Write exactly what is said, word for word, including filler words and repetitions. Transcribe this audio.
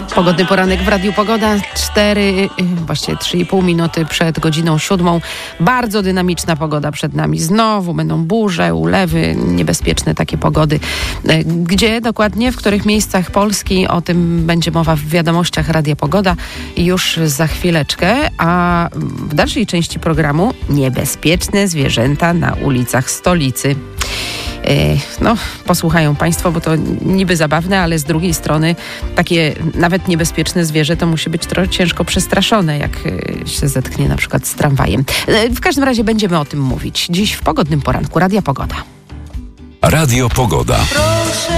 Pogodny poranek w Radiu Pogoda, cztery, właściwie trzy i pół minuty przed godziną siódmą. Bardzo dynamiczna pogoda przed nami. Znowu będą burze, ulewy, niebezpieczne takie pogody. Gdzie dokładnie, w których miejscach Polski, o tym będzie mowa w wiadomościach Radia Pogoda już za chwileczkę. A w dalszej części programu niebezpieczne zwierzęta na ulicach stolicy. No, posłuchają Państwo, bo to niby zabawne, ale z drugiej strony takie nawet niebezpieczne zwierzę to musi być trochę ciężko przestraszone, jak się zetknie na przykład z tramwajem. W każdym razie będziemy o tym mówić dziś w Pogodnym Poranku Radia Pogoda. Radio Pogoda. Proszę